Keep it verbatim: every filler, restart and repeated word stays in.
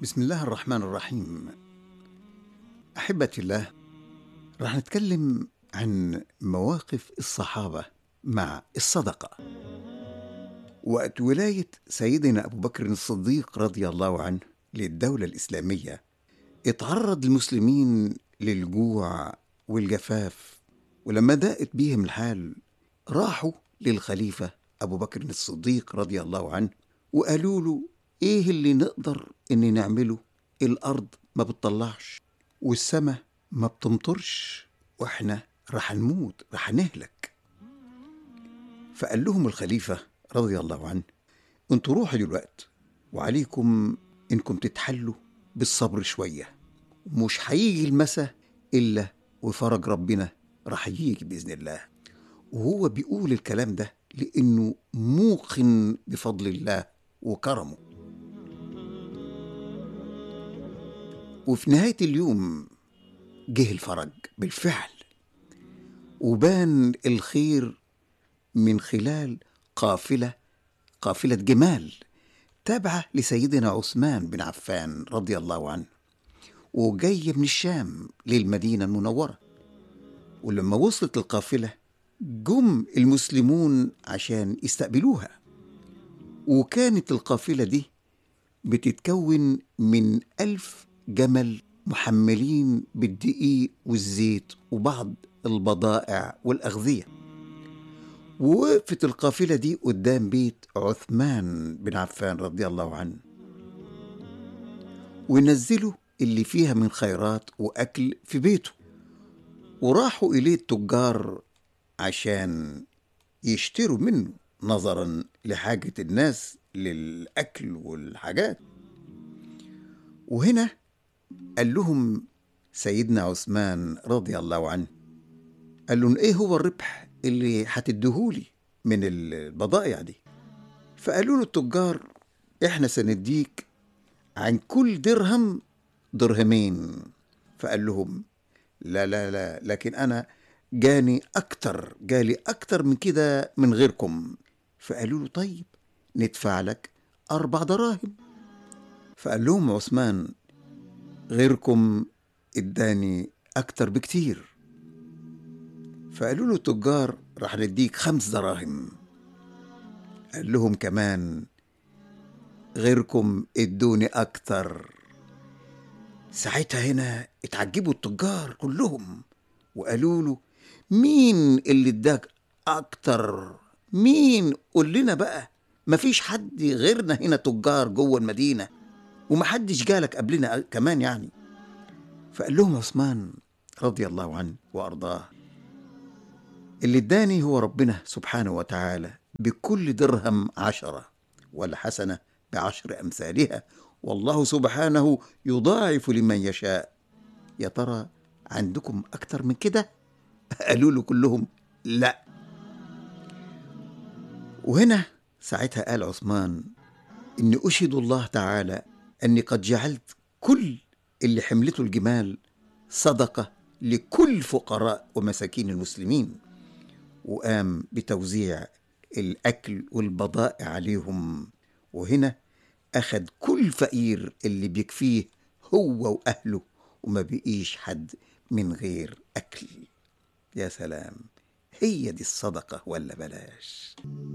بسم الله الرحمن الرحيم. أحبتي الله، راح نتكلم عن مواقف الصحابة مع الصدقة. وقت ولاية سيدنا أبو بكر الصديق رضي الله عنه للدولة الإسلامية، اتعرض المسلمين للجوع والجفاف، ولما ضاقت بيهم الحال راحوا للخليفة أبو بكر الصديق رضي الله عنه وقالوا له: إيه اللي نقدر إني نعمله؟ الأرض ما بتطلعش والسماء ما بتمطرش وإحنا رح نموت، رح نهلك. فقال لهم الخليفة رضي الله عنه: انتوا روحوا دلوقتي، وعليكم إنكم تتحلوا بالصبر شوية، مش هيجي المساء إلا وفرج ربنا رح يجي بإذن الله. وهو بيقول الكلام ده لأنه موقن بفضل الله وكرمه. وفي نهاية اليوم جه الفرج بالفعل، وبان الخير من خلال قافلة قافلة جمال تابعة لسيدنا عثمان بن عفان رضي الله عنه، وجاية من الشام للمدينة المنورة. ولما وصلت القافلة جم المسلمون عشان يستقبلوها، وكانت القافلة دي بتتكون من ألف جمل محملين بالدقيق والزيت وبعض البضائع والأغذية. ووقفت القافلة دي قدام بيت عثمان بن عفان رضي الله عنه، ونزلوا اللي فيها من خيرات وأكل في بيته، وراحوا إليه التجار عشان يشتروا منه نظرا لحاجة الناس للأكل والحاجات. وهنا قال لهم سيدنا عثمان رضي الله عنه، قال لهم: ايه هو الربح اللي هتديهولي من البضائع دي؟ فقالوا له التجار: احنا سنديك عن كل درهم درهمين. فقال لهم: لا لا لا، لكن انا جاني اكتر، جالي اكتر من كده من غيركم. فقالوا له: طيب ندفع لك اربع دراهم. فقال لهم عثمان: غيركم اداني اكتر بكتير. فقالوا له التجار: راح نديك خمس دراهم. قال لهم كمان: غيركم ادوني اكتر. ساعتها هنا اتعجبوا التجار كلهم وقالوا له: مين اللي اداك اكتر؟ مين؟ قول لنا بقى، مفيش حد غيرنا هنا تجار جوه المدينة، ومحدش جالك قبلنا كمان يعني. فقال لهم عثمان رضي الله عنه وأرضاه: اللي اداني هو ربنا سبحانه وتعالى، بكل درهم عشرة، والحسنة بعشر أمثالها، والله سبحانه يضاعف لمن يشاء. يا ترى عندكم أكتر من كده؟ قالوا له كلهم: لا. وهنا ساعتها قال عثمان: إني أشهد الله تعالى أني قد جعلت كل اللي حملته الجمال صدقة لكل فقراء ومساكين المسلمين. وقام بتوزيع الأكل والبضائع عليهم. وهنا أخذ كل فقير اللي بيكفيه هو وأهله، وما بقيش حد من غير أكل. يا سلام، هي دي الصدقة ولا بلاش؟